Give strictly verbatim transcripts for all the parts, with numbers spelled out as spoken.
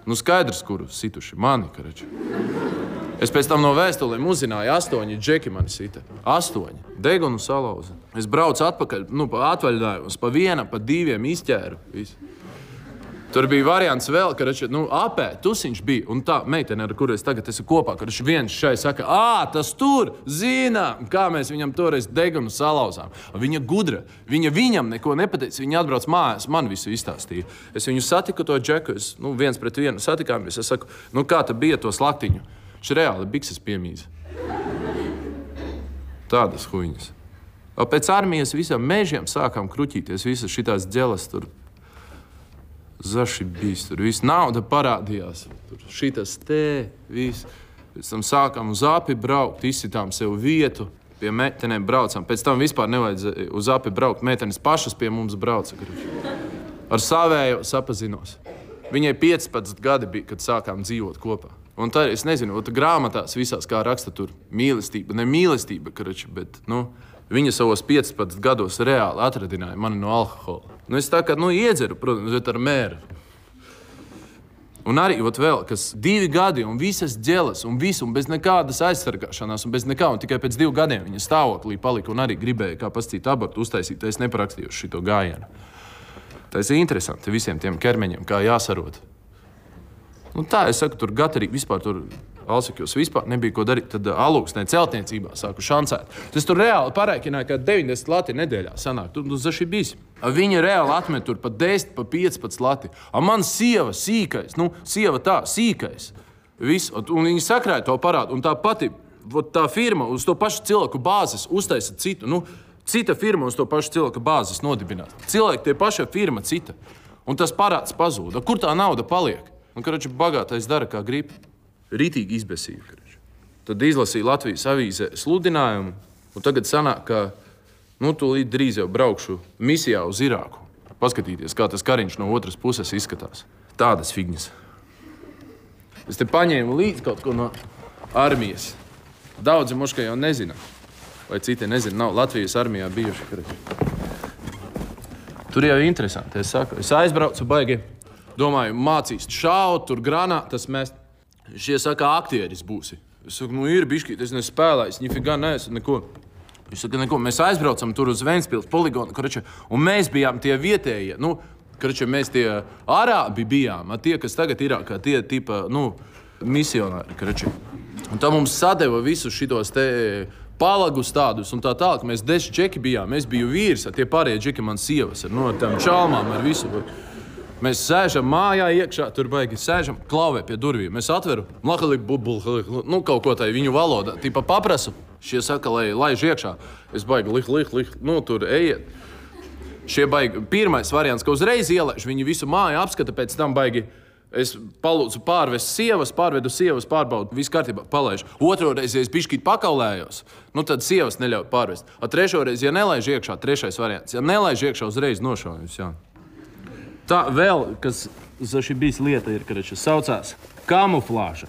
Nu, skaidrs, kuru situši mani, karači. Es pēc tam no vēstulēm uzzināju, astoņi džeki mani sita. Astoņi. Degunu salauza. Es braucu atpakaļ, nu, pa atvaļinājumus, pa vienam, pa diviem izķēru. Visu. Tur bija variants vēl, ka nu, apē, tusiņš bija, un tā meitene, ar kuru es tagad esmu kopā, ka viens šai saka, ā, tas tur, zina, kā mēs viņam toreiz degunu salauzām. Viņa gudra, viņa viņam neko nepateica, viņa atbrauc mājās, man visu izstāstīja. Es viņu satiku to džeku, es, nu, viens pret vienu satikāmies, es saku, nu, kā ta bija to slaktiņu? Viņš reāli bikses piemīza. Tādas huiņas. Pēc armijas visam mežiem sākām kruķīties, visas šitās dzelas tur. Zaši bijis, tur viss nauda parādījās, tur šitas te, viss. Pēc tam sākām uz api braukt, izsitām sev vietu, pie meitenēm braucām. Pēc tam vispār nevajadzēja uz api braukt, meitenes pašas pie mums brauca. Ar savējo sapazinos. Viņai piecpadsmit gadi bija, kad sākām dzīvot kopā. Un tā, es nezinu, grāmatās visās kā raksta tur mīlestība, ne mīlestība, karači, bet, nu, viņa savos piecpadsmit gados reāli atradināja mani no alkohola. Nu, es tā kā, nu, iedzeru, protams, bet ar mēru. Un arī, ot vēl, kas divi gadi un visas ģelas un visu, un bez nekādas aizsargāšanās un bez nekā, un tikai pēc divu gadiem viņa stāvoklī palika un arī gribēja, kā pascīt abortu uztaisīt, tā es neparakstīju šito gājienu. Tā ir interesanti visiem tiem ķermeņiem, kā jāsarot. Nu, tā, es saku, tur gatarīgi vispār tur Alsekjos vispār nebija ko darīt, tad alūksnē celtniecībā sāku šancēt. Tas tur reāli parēķināja, ka deviņdesmit lati nedēļā sanāk. Tur nu, zaši bijis. Viņa reāli atmet tur pa desmit, pa piecpadsmit lati. A man sieva sīkais, nu, sieva tā, sīkais. Viss, un viņi sakrāja to parādu. Un tā pati, tā firma uz to pašu cilvēku bāzes uztaisa citu. Nu, cita firma uz to pašu cilvēku bāzes nodibināt. Cilvēki tie paša firma cita. Un tas parāds pazūda. Kur tā nauda paliek? Un, karači, bagātais dara, kā grib. Ritīgi izbesīja. Tad izlasīja Latvijas avīzē sludinājumu, un tagad sanāk, ka nu, tūlīt drīz jau braukšu misijā uz Irāku. Paskatīties, kā tas kariņš no otras puses izskatās. Tādas figņas. Es te paņēmu līdz kaut ko no armijas. Daudzi moškai jau nezina, vai citi nezina, nav Latvijas armijā bijuši. Tur jau interesanti, es saku. Es aizbraucu baigi, domāju, mācīs šaut, tur granātas mest. Šie saka, aktieris būsi. Es saku, nu ir biškīt, es nespēlējis, nifigā neesmu neko. Viņš saka, neko. Mēs aizbraucam tur uz Ventspils poligonu, karači, un mēs bijām tie vietējie, nu, karači, mēs tie arābi bijām, tie, kas tagad ir, kā tie tipa, nu, misionāri, karači. Un tā mums sadeva visus šitos te palagus tādus un tā tālāk. Mēs deši džeki bijām, es biju vīrs, tie pārējie džeki man sievas ar no tām čalmām, ar visu. Mēs sēžam mājā iekšā, tur baigi sēžam, klauvē pie durvīm. Mēs atveru, lahalī, bubul, nu kaut ko tai viņu valodā, tipa paprasu. Šie saka, lai laiž iekšā. Es baigi, lih, lih, lih, nu tur ejiet. Šie baigi, pirmais variants, ka uzreiz ielaiž, viņi visu māju apskata, pēc tam baigi, es palūdzu pārvest sievas, pārvedu sievas, pārbaudu, viss kārtībā, palaiž. Otro reizi, ja es bišķīt pakaulējos, nu tad sievas neļauj pārvest. A trešo reizi, ja nelaiž iekšā, trešais variants, ja nelaiž iekšā, uzreiz nošaujums, jā. Tā vēl, kas zaši bijis lieta ir, karači, saucās kamuflāža.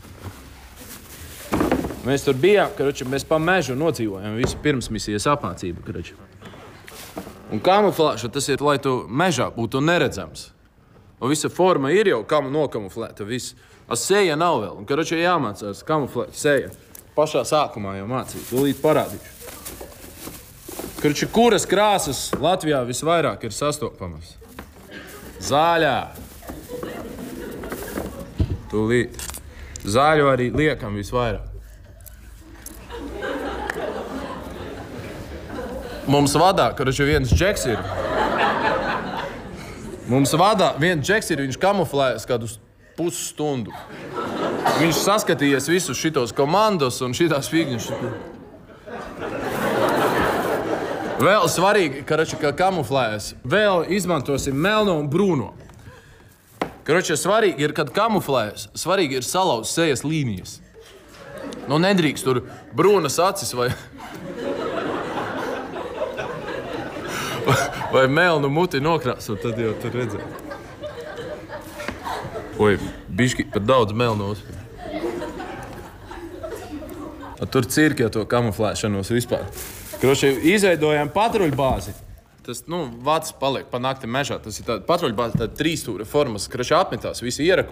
Mēs tur bijām, karači, mēs pa mežu nodzīvojam visu pirmsmisijas apmācību, karači. Un kamuflāža tas ir, lai tu mežā būtu neredzams. Un visa forma ir jau kam nokamuflēta, viss. A seja nav vēl, un, karači, jāmācās kamuflēt seja. Pašā sākumā jau mācīt, tūlīt parādīšu. Karači, kuras krāsas Latvijā visvairāk ir sastopamas? Zaļā. Tūlīt. Zaļu arī liekam visvairāk. Mums vadā, karači, viens džeks ir. Mums vadā viens džeks ir, viņš kamuflējas kādus pusstundu. Viņš saskatījies visus šitos komandos un šitās figņas. Vēl svarīgi, karači, kā kamuflējas, vēl izmantosim melno un brūno. Karači, svarīgi ir, kad kamuflējas, svarīgi ir salauzt sejas līnijas. Nu, nedrīkst tur brūnas acis vai... vai melnu muti nokrāsot, tad jau tur redzēt. Oi, bišķi pat daudz melnos. Tur cirkja to kamuflēšanos vispār. Kroši, izveidojām patruļbāzi. Tas, nu, vads paliek pa nakti mežā. Tas ir tāda patruļbāze, tāda trīsstūra formas. Kroši, apmetās visi ieraku.